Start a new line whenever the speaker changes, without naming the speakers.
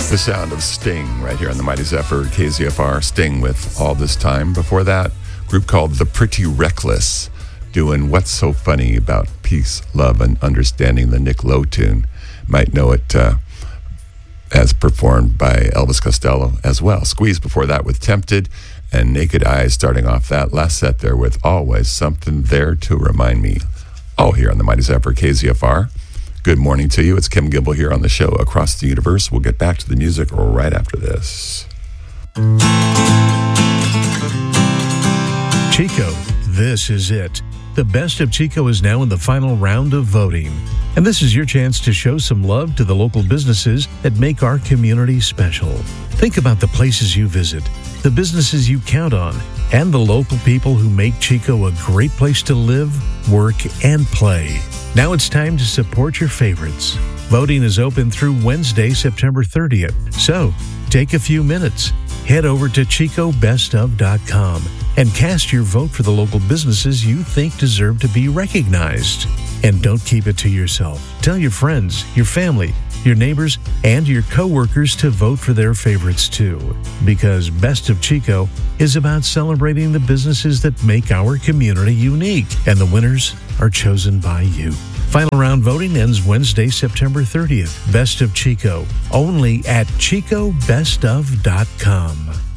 The sound of Sting right here on the Mighty Zephyr KZFR. Sting with All This Time. Before that, a group called The Pretty Reckless doing What's So Funny About Peace, Love, and Understanding, the Nick Lowe tune. Might know it as performed by Elvis Costello as well. Squeeze before that with Tempted, and Naked Eyes starting off that last set there with Always Something There to Remind Me. All here on the Mighty Zephyr KZFR. Good morning to you. It's Kim Gimble here on the show Across the Universe. We'll get back to the music right after this.
Chico, this is it. The Best of Chico is now in the final round of voting. And this is your chance to show some love to the local businesses that make our community special. Think about the places you visit, the businesses you count on, and the local people who make Chico a great place to live, work, and play. Now it's time to support your favorites. Voting is open through Wednesday, September 30th. So take a few minutes. Head over to ChicoBestOf.com and cast your vote for the local businesses you think deserve to be recognized. And don't keep it to yourself. Tell your friends, your family, your neighbors, and your coworkers to vote for their favorites too. Because Best of Chico is about celebrating the businesses that make our community unique. And the winners are chosen by you. Final round voting ends Wednesday, September 30th. Best of Chico, only at ChicoBestOf.com.